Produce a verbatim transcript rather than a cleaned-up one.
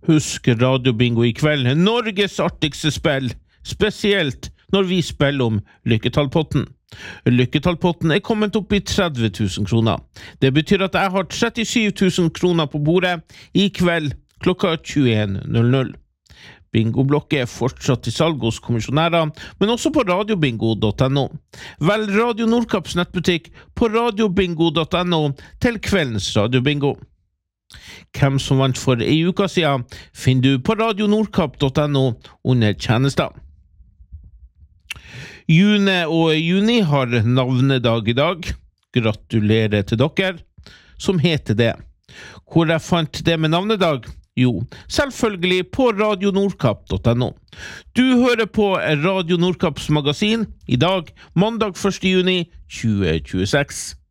Husk radiobingo I kveld, Norges artigste spill, spesielt når vi spiller om Lykketallpotten. Lykketallpotten er kommet opp I tretti tusen kroner. Det betyr at jeg har trettisju tusen kroner på bordet I kveld klokka tjueen null null. Bingoblokket er fortsatt I salg hos kommisjonærer, men også på radiobingo punktum no. Vel Radio Nordkaps nettbutikk på radiobingo punktum no til kveldens radiobingo. Hvem som vant for en uka siden finner du på radio nordkap punktum no under tjenester. June og juni har navnedag I dag. Gratulerer til dere som heter det. Hvor jeg fant det med navnedag? Jo, selvfølgelig på radio nordkap punktum no. Du hører på Radio Nordkaps magasin I dag, mandag første juni tjue tjueseks.